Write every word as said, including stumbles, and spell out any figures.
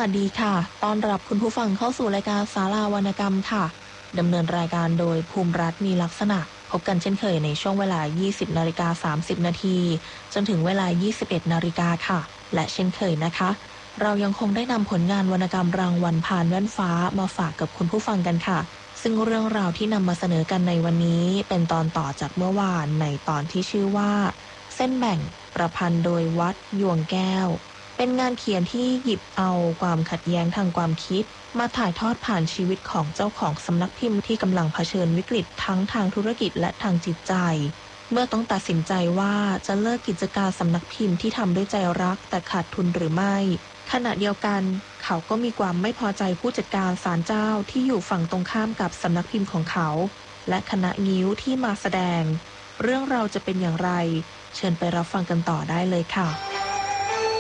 วัสดีค่ะต้อนรับคุณผู้ฟังเข้าสู่รายการศาลาวรรณกรรมค่ะดำเนินรายการโดยภูมิรัตน์มีลักษณะพบกันเช่นเคยในช่วงเวลา ยี่สิบนาฬิกาสามสิบนาทีจนถึงเวลา ยี่สิบเอ็ดนาฬิกาค่ะและเช่นเคยนะคะเรายังคงได้นำผลงานวรรณกรรมรางวัลผ่านแว่นฟ้ามาฝากกับคุณผู้ฟังกันค่ะซึ่งเรื่องราวที่นำมาเสนอกันในวันนี้เป็นตอนต่อจากเมื่อวานในตอนที่ชื่อว่าเส้นแบ่งประพันธ์โดยวัดยวงแก้วเป็นงานเขียนที่หยิบเอาความขัดแย้งทางความคิดมาถ่ายทอดผ่านชีวิตของเจ้าของสำนักพิมพ์ที่กำลังเผชิญวิกฤตทั้งทางธุรกิจและทางจิตใจเมื่อต้องตัดสินใจว่าจะเลิกกิจการสำนักพิมพ์ที่ทำด้วยใจรักแต่ขาดทุนหรือไม่ขณะเดียวกันเขาก็มีความไม่พอใจผู้จัดการศาลเจ้าที่อยู่ฝั่งตรงข้ามกับสำนักพิมพ์ของเขาและคณะงิ้วที่มาแสดงเรื่องราวจะเป็นอย่างไรเชิญไปรับฟังกันต่อได้เลยค่ะ